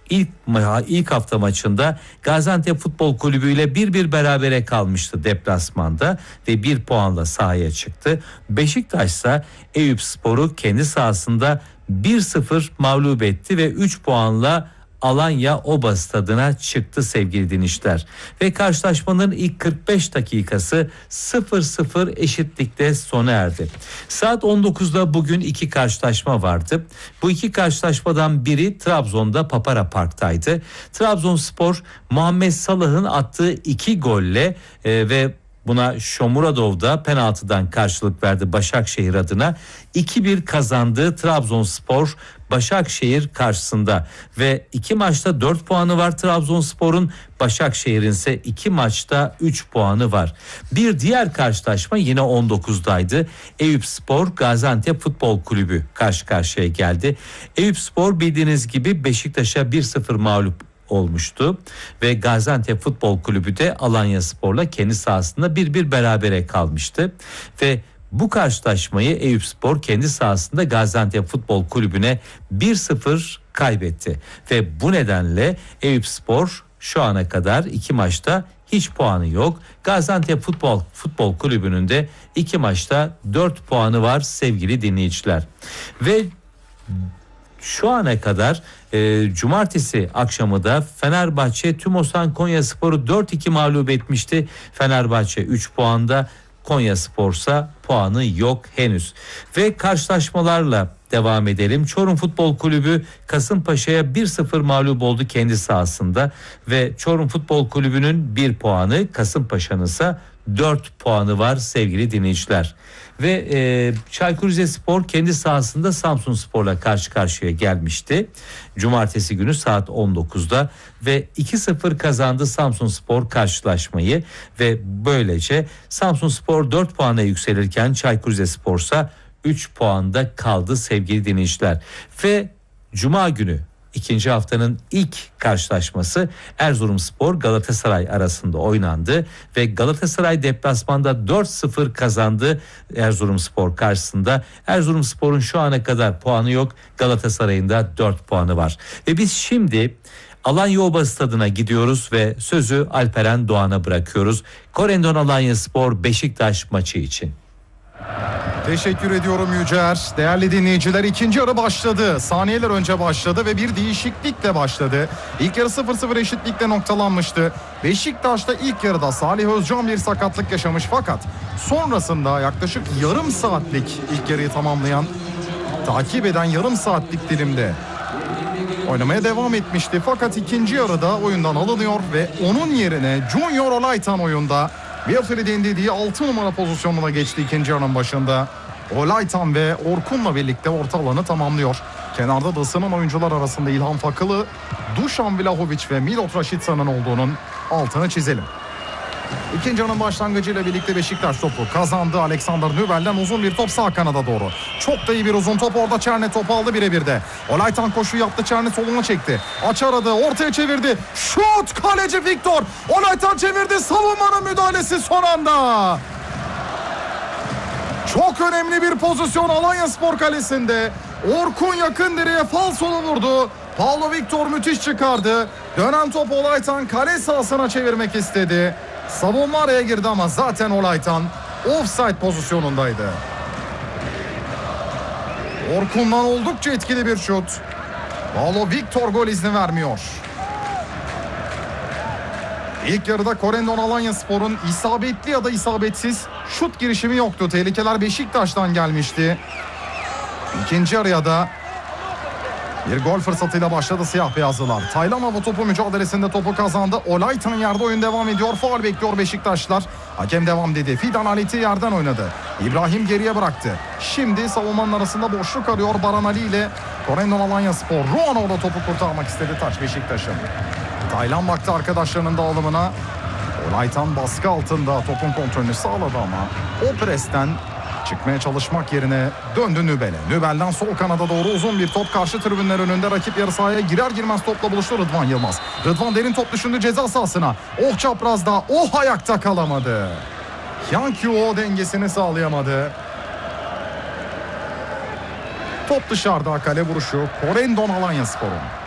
ilk hafta maçında Gaziantep Futbol Kulübü ile 1-1 berabere kalmıştı deplasmanda ve 1 puanla sahaya çıktı. Beşiktaş ise Eyüpspor'u kendi sahasında 1-0 mağlup etti ve 3 puanla Alanya Oba Stadı'na çıktı sevgili dinleyiciler. Ve karşılaşmanın ilk 45 dakikası 0-0 eşitlikte sona erdi. Saat 19'da bugün 2 karşılaşma vardı. Bu 2 karşılaşmadan biri Trabzon'da Papara Park'taydı. Trabzonspor Muhammed Salah'ın attığı 2 golle ve buna Shomurodov'da penaltıdan karşılık verdi Başakşehir adına. 2-1 kazandı Trabzonspor Başakşehir karşısında ve 2 maçta 4 puanı var Trabzonspor'un, Başakşehir'in ise 2 maçta 3 puanı var. Bir diğer karşılaşma yine 19'daydı. Eyüpspor Gaziantep Futbol Kulübü karşı karşıya geldi. Eyüpspor bildiğiniz gibi Beşiktaş'a 1-0 mağlup olmuştu ve Gaziantep Futbol Kulübü de Alanyaspor'la kendi sahasında 1-1 berabere kalmıştı ve bu karşılaşmayı Eyüpspor kendi sahasında Gaziantep Futbol Kulübü'ne 1-0 kaybetti ve bu nedenle Eyüpspor şu ana kadar 2 maçta hiç puanı yok. Gaziantep Futbol Kulübü'nün de 2 maçta 4 puanı var sevgili dinleyiciler. Ve şu ana kadar cumartesi akşamı da Fenerbahçe Tümosan Konyaspor'u 4-2 mağlup etmişti. Fenerbahçe 3 puanda, Konyaspor'sa puanı yok henüz. Ve karşılaşmalarla devam edelim. Çorum Futbol Kulübü Kasımpaşa'ya 1-0 mağlup oldu kendi sahasında ve Çorum Futbol Kulübü'nün 1 puanı, Kasımpaşa'nın ise 4 puanı var sevgili dinleyiciler. Ve Çaykur Rizespor kendi sahasında Samsunspor'la karşı karşıya gelmişti. Cumartesi günü saat 19'da ve 2-0 kazandı Samsunspor karşılaşmayı ve böylece Samsunspor 4 puana yükselirken Çaykur Rizespor ise 3 puanda kaldı sevgili dinleyiciler. Ve Cuma günü İkinci haftanın ilk karşılaşması Erzurumspor Galatasaray arasında oynandı ve Galatasaray deplasmanda 4-0 kazandı Erzurumspor karşısında. Erzurumspor'un şu ana kadar puanı yok, Galatasaray'ın da 4 puanı var. Ve biz şimdi Alanya Oba Stadı'na gidiyoruz ve sözü Alperen Doğan'a bırakıyoruz. Korendon Alanyaspor Beşiktaş maçı için. Teşekkür ediyorum Yücer. Değerli dinleyiciler, ikinci yarı başladı. Saniyeler önce başladı ve bir değişiklikle başladı. İlk yarı 0-0 eşitlikle noktalanmıştı. Beşiktaş'ta ilk yarıda Salih Özcan bir sakatlık yaşamış fakat sonrasında yaklaşık yarım saatlik ilk yarıyı tamamlayan, takip eden yarım saatlik dilimde oynamaya devam etmişti. Fakat ikinci yarıda oyundan alınıyor ve onun yerine Junior Olaytan oyunda. Wilfried'in dediği 6 numara pozisyonuna geçti ikinci yarının başında. Olaytan ve Orkun'la birlikte orta alanı tamamlıyor. Kenarda da ısınan oyuncular arasında İlhan Fakılı, Dušan Vlahović ve Milot Rashića'nın olduğunun altını çizelim. İkinci yarının başlangıcıyla birlikte Beşiktaş topu kazandı. Alexander Nübel'den uzun bir top sağ kanada doğru. Çok da iyi bir uzun top, orada Çerne topu aldı birebir de. Olaytan koşu yaptı, Çerne soluna çekti. Aç aradı, ortaya çevirdi. Şut, kaleci Viktor. Olaytan çevirdi, savunmanın müdahalesi son anda. Çok önemli bir pozisyon Alanyaspor kalesinde. Orkun yakın direğe falsolu vurdu. Paulo Viktor müthiş çıkardı. Dönen top Olaytan kale sahasına çevirmek istedi. Savunma araya girdi ama zaten Olaytan offside pozisyonundaydı. Orkun'dan oldukça etkili bir şut. Paulo Viktor gol izni vermiyor. İlk yarıda Korendon Alanyaspor'un isabetli ya da isabetsiz şut girişimi yoktu. Tehlikeler Beşiktaş'tan gelmişti. İkinci yarıya da bir gol fırsatıyla başladı siyah beyazlılar. Taylanova topu mücadelesinde topu kazandı. Olaytan yerde, oyun devam ediyor. Faul bekliyor Beşiktaşlar. Hakem devam dedi. Fidan Aliti yerden oynadı. İbrahim geriye bıraktı. Şimdi savunmanın arasında boşluk arıyor Baran Ali ile Korendon Alanyaspor. Ruano da topu kurtarmak istedi taç Beşiktaş'ın. Taylan baktı arkadaşlarının dağılımına. Olaytan baskı altında topun kontrolünü sağladı ama o presten çıkmaya çalışmak yerine döndü Nübel'e. Nübel'den sol kanada doğru uzun bir top, karşı tribünler önünde rakip yarı sahaya girer girmez topla buluştu Rıdvan Yılmaz. Rıdvan derin top düşündü ceza sahasına. Oh çaprazda, oh ayakta kalamadı. Yankyo dengesini sağlayamadı. Top dışarıda, kale vuruşu Korendon Alanyaspor'un.